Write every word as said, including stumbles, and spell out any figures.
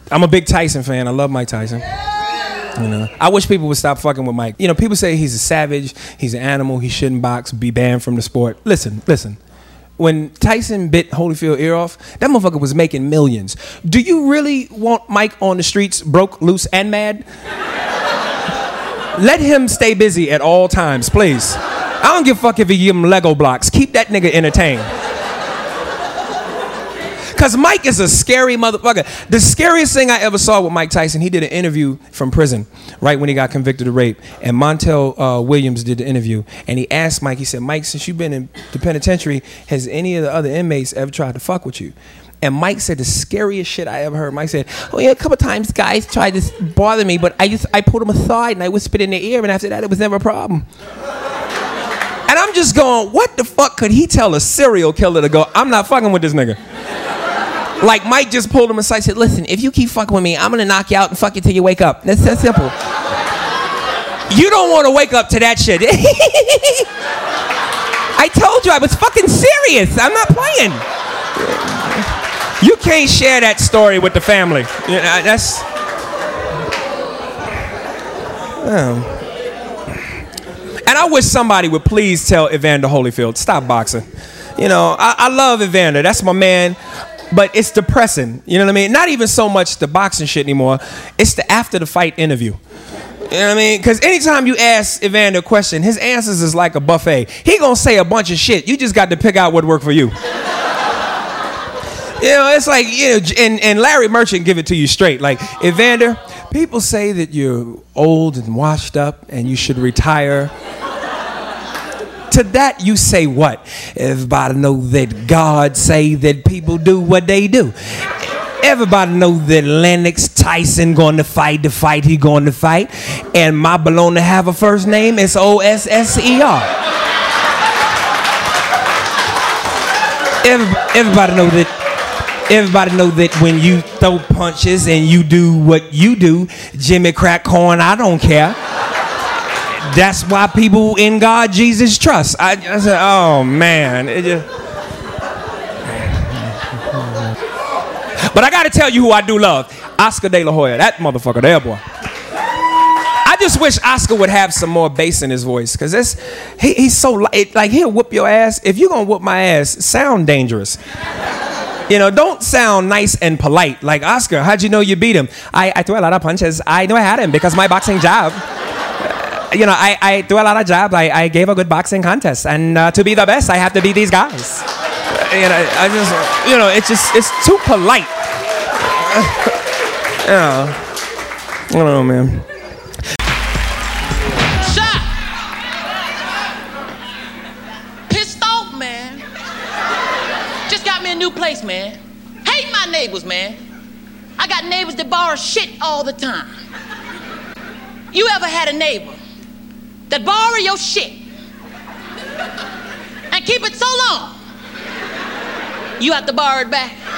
I'm a big Tyson fan. I love Mike Tyson. You know, I wish people would stop fucking with Mike. You know, people say he's a savage, he's an animal, he shouldn't box, be banned from the sport. Listen, listen. When Tyson bit Holyfield ear off, that motherfucker was making millions. Do you really want Mike on the streets broke, loose, and mad? Let him stay busy at all times, please. I don't give a fuck if you give him Lego blocks. Keep that nigga entertained. Because Mike is a scary motherfucker. The scariest thing I ever saw with Mike Tyson, he did an interview from prison right when he got convicted of rape. And Montel uh, Williams did the interview. And he asked Mike, he said, Mike, since you've been in the penitentiary, has any of the other inmates ever tried to fuck with you? And Mike said the scariest shit I ever heard. Mike said, oh yeah, a couple times guys tried to bother me, but I just I pulled them aside and I whispered in their ear, and after that it was never a problem. And I'm just going, what the fuck could he tell a serial killer to go, I'm not fucking with this nigga? Like Mike just pulled him aside and said, listen, if you keep fucking with me, I'm gonna knock you out and fuck you till you wake up. That's that simple. You don't want to wake up to that shit. I told you I was fucking serious. I'm not playing. You can't share that story with the family. You know, that's. Oh. And I wish somebody would please tell Evander Holyfield, stop boxing. You know, I, I love Evander. That's my man. But it's depressing. You know what I mean? Not even so much the boxing shit anymore. It's the after the fight interview. You know what I mean? Because anytime you ask Evander a question, his answers is like a buffet. He gonna say a bunch of shit. You just got to pick out what worked for you. You know, it's like, you know, and, and Larry Merchant give it to you straight. Like, Evander, people say that you're old and washed up and you should retire. To that you say what? Everybody know that God say that people do what they do. Everybody know that Lennox Tyson going to fight the fight he going to fight. And my baloney have a first name. It's O S S E R. Everybody know that. Everybody know that when you throw punches and you do what you do, Jimmy Crack Corn, I don't care. That's why people in God, Jesus trust. I, I said, oh man. It just... But I gotta tell you who I do love. Oscar De La Hoya. That motherfucker there, boy. I just wish Oscar would have some more bass in his voice. Because it's he, he's so light. Like, he'll whoop your ass. If you're gonna whoop my ass, sound dangerous. You know, don't sound nice and polite. Like, Oscar, how'd you know you beat him? I, I threw a lot of punches. I knew I had him because my boxing job. You know, I, I do a lot of jobs. I, I gave a good boxing contest. And uh, to be the best, I have to beat these guys. You know, I just, you know, it's just, it's too polite. You know, I don't know, man. Shot! Pissed off, man. Just got me a new place, man. Hate my neighbors, man. I got neighbors that borrow shit all the time. You ever had a neighbor that borrow your shit and keep it so long you have to borrow it back?